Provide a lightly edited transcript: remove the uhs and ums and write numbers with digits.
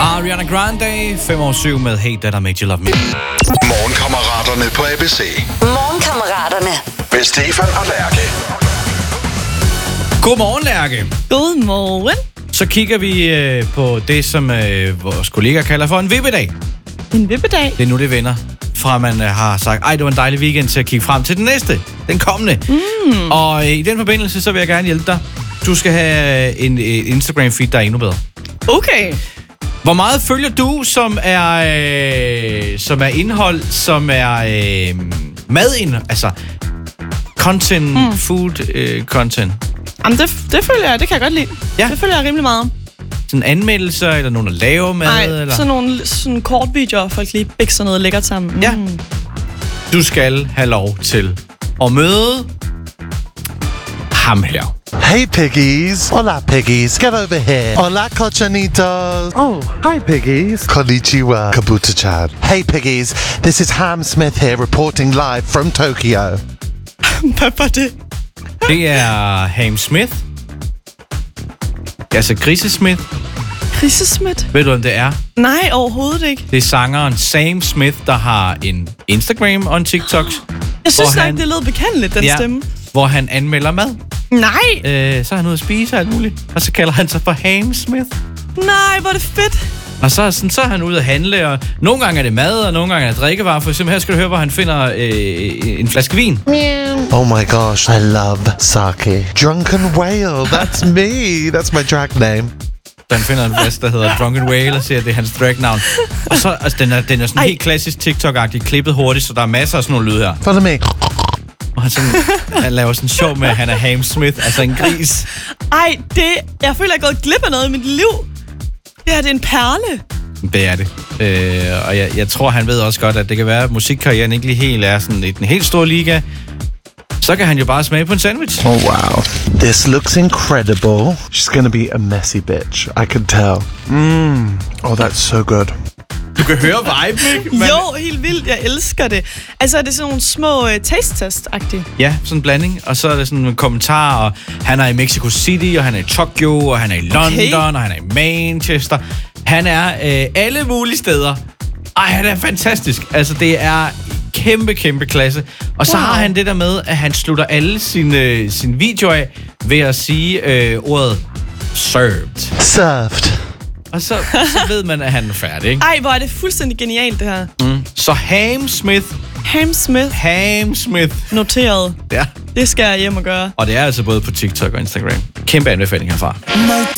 Ariana Grande, 5/7 med Hey That I Made You Love Me. Morgenkammeraterne på ABC. Morgenkammeraterne. Med Stefan og Lærke. Godmorgen, Lærke. Godmorgen. Så kigger vi på det, som vores kollegaer kalder for en vippedag. En vippedag. Det er nu, det vender. Fra man har sagt, ej, det var en dejlig weekend, til at kigge frem til den næste. Den kommende. Og i den forbindelse, så vil jeg gerne hjælpe dig. Du skal have en Instagram-feed, der er endnu bedre. Okay. Hvor meget følger du, som er indhold, som er madindhold, altså content, food content? Jamen, det følger jeg, det kan jeg godt lide. Ja. Det følger jeg rimelig meget. Sådan anmeldelser, eller nogen, der laver mad? Nej, eller? sådan nogle kort videoer, folk lige bikser noget lækkert sammen. Ja. Du skal have lov til at møde ham her. Hey piggies! Hola piggies! Get over here! Hola cochinitos! Oh, hi piggies! Konnichiwa, kabuta-chan. Hey piggies! This is Ham Smith here reporting live from Tokyo. Hvad var det? Det er Ham Smith. Altså Grise Smith. Grise Smith? Ved du, hvem det er? Nej, overhovedet ikke. Det er sangeren Sam Smith, der har en Instagram og en TikTok. Jeg synes nok, det lød bekendeligt, den stemme. Hvor han anmelder mad. Nej! Så er han ude at spise og alt muligt. Og så kalder han sig for Ham Smith. Nej, hvor er det fedt. Og så er han ude at handle, og nogle gange er det mad, og nogle gange er det drikkevarer. For eksempel her skal du høre, hvor han finder en flaske vin. Oh my gosh, I love sake. Drunken Whale, that's me. That's my drag name. Så han finder en flaske, der hedder Drunken Whale, og siger, at det er hans drag-navn. Og så, altså, den er sådan helt klassisk TikTok-agtig, klippet hurtigt, så der er masser af sådan nogle lyd her. Follow me. Og han laver sådan sjov med, at han er Ham Smith, altså en gris. Ej, jeg føler, jeg er gået glip af noget i mit liv. Det her, det er en perle. Det er det. Og jeg tror, han ved også godt, at det kan være, at musikkarrieren ikke lige helt er sådan i den helt store liga. Så kan han jo bare smage på en sandwich. Oh wow. This looks incredible. She's gonna be a messy bitch. I can tell. Oh, that's so good. Du kan høre vibe, ikke? Jo, helt vildt. Jeg elsker det. Altså, er det sådan nogle små taste-test-agtige? Ja, sådan en blanding. Og så er det sådan en kommentar, og han er i Mexico City, og han er i Tokyo, og han er i London, og han er i Manchester. Han er alle mulige steder. Ej, han er fantastisk. Altså, det er kæmpe klasse. Og så har han det der med, at han slutter alle sine videoer af ved at sige ordet served. Served. Og så ved man, at han er færdig, ikke? Ej, hvor er det fuldstændig genialt, det her. Så Ham Smith. Ham Smith. Ham Smith. Noteret. Ja. Det skal jeg hjem og gøre. Og det er altså både på TikTok og Instagram. Kæmpe anbefaling herfra.